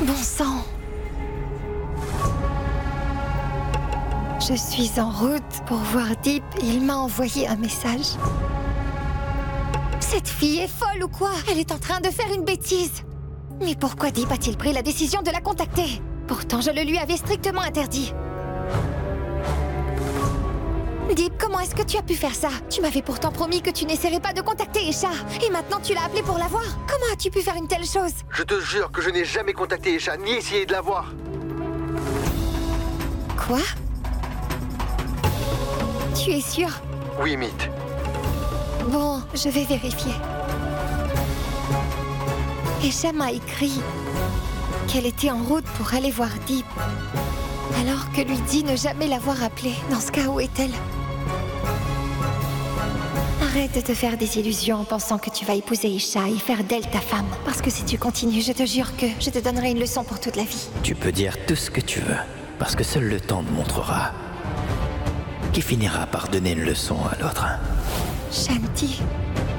Bon sang. Je suis en route pour voir Deep et il m'a envoyé un message. Cette fille est folle ou quoi? Elle est en train de faire une bêtise. Mais pourquoi Deep a-t-il pris la décision de la contacter? Pourtant, je le lui avais strictement interdit. Deep, comment est-ce que tu as pu faire ça? Tu m'avais pourtant promis que tu n'essaierais pas de contacter Esha. Et maintenant tu l'as appelée pour la voir. Comment as-tu pu faire une telle chose? Je te jure que je n'ai jamais contacté Esha, ni essayé de la voir. Quoi? Tu es sûr? Oui, Mythe. Bon, je vais vérifier. Esha m'a écrit qu'elle était en route pour aller voir Deep. Alors que lui dit ne jamais l'avoir appelée. Dans ce cas, où est-elle? Arrête de te faire des illusions en pensant que tu vas épouser Esha et faire d'elle ta femme. Parce que si tu continues, je te jure que je te donnerai une leçon pour toute la vie. Tu peux dire tout ce que tu veux, parce que seul le temps te montrera qui finira par donner une leçon à l'autre. Shanti,